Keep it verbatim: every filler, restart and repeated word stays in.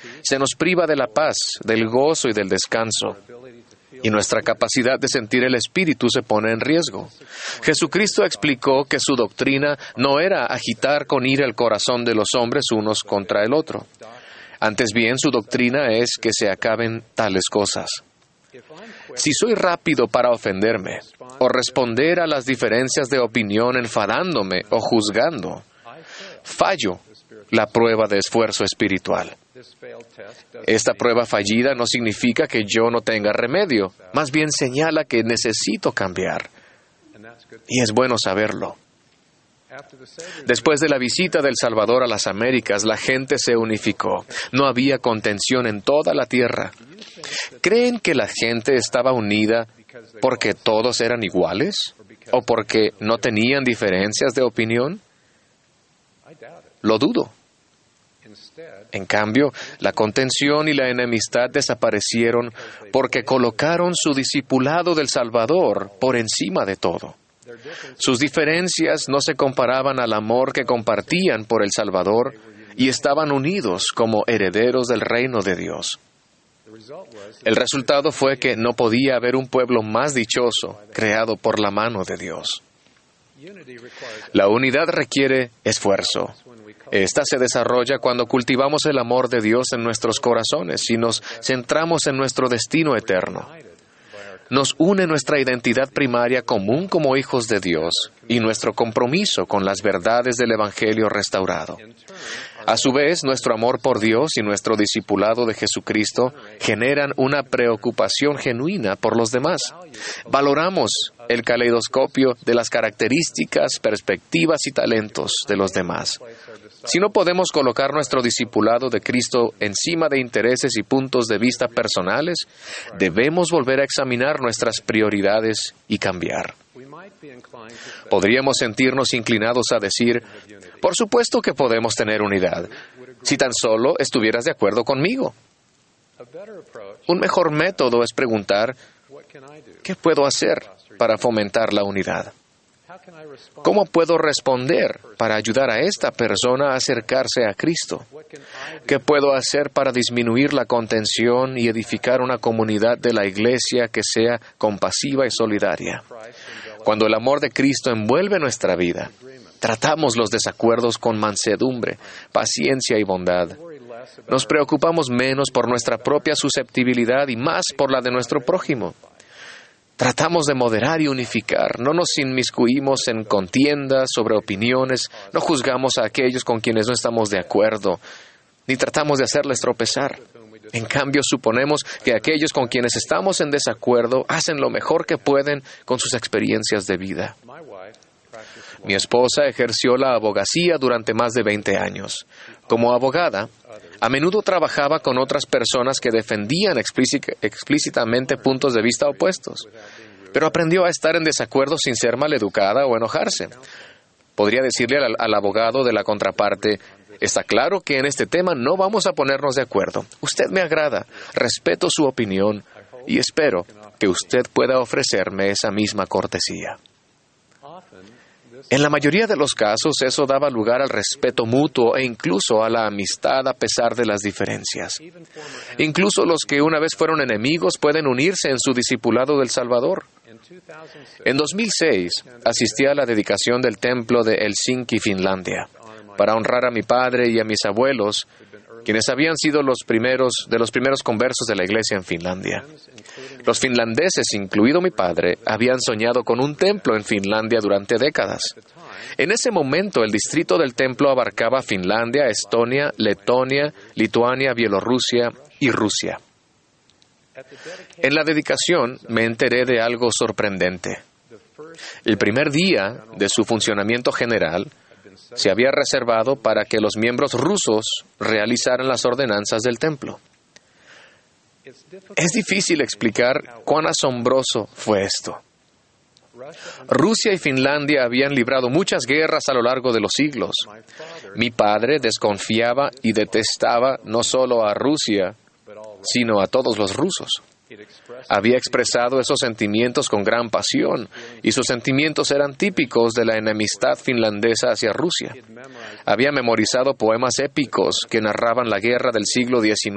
se nos priva de la paz, del gozo y del descanso. Y nuestra capacidad de sentir el Espíritu se pone en riesgo. Jesucristo explicó que su doctrina no era agitar con ira el corazón de los hombres unos contra el otro. Antes bien, su doctrina es que se acaben tales cosas. Si soy rápido para ofenderme, o responder a las diferencias de opinión enfadándome o juzgando, fallo la prueba de esfuerzo espiritual. Esta prueba fallida no significa que yo no tenga remedio, más bien señala que necesito cambiar. Y es bueno saberlo. Después de la visita del Salvador a las Américas, la gente se unificó. No había contención en toda la tierra. ¿Creen que la gente estaba unida porque todos eran iguales? ¿O porque no tenían diferencias de opinión? Lo dudo. En cambio, la contención y la enemistad desaparecieron porque colocaron su discipulado del Salvador por encima de todo. Sus diferencias no se comparaban al amor que compartían por el Salvador y estaban unidos como herederos del reino de Dios. El resultado fue que no podía haber un pueblo más dichoso creado por la mano de Dios. La unidad requiere esfuerzo. Esta se desarrolla cuando cultivamos el amor de Dios en nuestros corazones y nos centramos en nuestro destino eterno. Nos une nuestra identidad primaria común como hijos de Dios y nuestro compromiso con las verdades del Evangelio restaurado. A su vez, nuestro amor por Dios y nuestro discipulado de Jesucristo generan una preocupación genuina por los demás. Valoramos el caleidoscopio de las características, perspectivas y talentos de los demás. Si no podemos colocar nuestro discipulado de Cristo encima de intereses y puntos de vista personales, debemos volver a examinar nuestras prioridades y cambiar. Podríamos sentirnos inclinados a decir, por supuesto que podemos tener unidad, si tan solo estuvieras de acuerdo conmigo. Un mejor método es preguntar, ¿qué puedo hacer para fomentar la unidad? ¿Cómo puedo responder para ayudar a esta persona a acercarse a Cristo? ¿Qué puedo hacer para disminuir la contención y edificar una comunidad de la Iglesia que sea compasiva y solidaria? Cuando el amor de Cristo envuelve nuestra vida, tratamos los desacuerdos con mansedumbre, paciencia y bondad. Nos preocupamos menos por nuestra propia susceptibilidad y más por la de nuestro prójimo. Tratamos de moderar y unificar, no nos inmiscuimos en contiendas sobre opiniones, no juzgamos a aquellos con quienes no estamos de acuerdo, ni tratamos de hacerles tropezar. En cambio, suponemos que aquellos con quienes estamos en desacuerdo hacen lo mejor que pueden con sus experiencias de vida. Mi esposa ejerció la abogacía durante más de veinte años. Como abogada, a menudo trabajaba con otras personas que defendían explícit- explícitamente puntos de vista opuestos, pero aprendió a estar en desacuerdo sin ser maleducada o enojarse. Podría decirle al, al abogado de la contraparte, está claro que en este tema no vamos a ponernos de acuerdo. Usted me agrada, respeto su opinión y espero que usted pueda ofrecerme esa misma cortesía. En la mayoría de los casos, eso daba lugar al respeto mutuo e incluso a la amistad a pesar de las diferencias. Incluso los que una vez fueron enemigos pueden unirse en su discipulado del Salvador. En dos mil seis, asistí a la dedicación del templo de Helsinki, Finlandia, para honrar a mi padre y a mis abuelos, quienes habían sido los primeros de los primeros conversos de la iglesia en Finlandia. Los finlandeses, incluido mi padre, habían soñado con un templo en Finlandia durante décadas. En ese momento, el distrito del templo abarcaba Finlandia, Estonia, Letonia, Lituania, Bielorrusia y Rusia. En la dedicación me enteré de algo sorprendente. El primer día de su funcionamiento general se había reservado para que los miembros rusos realizaran las ordenanzas del templo. Es difícil explicar cuán asombroso fue esto. Rusia y Finlandia habían librado muchas guerras a lo largo de los siglos. Mi padre desconfiaba y detestaba no solo a Rusia, sino a todos los rusos. Había expresado esos sentimientos con gran pasión, y sus sentimientos eran típicos de la enemistad finlandesa hacia Rusia. Había memorizado poemas épicos que narraban la guerra del siglo diecinueve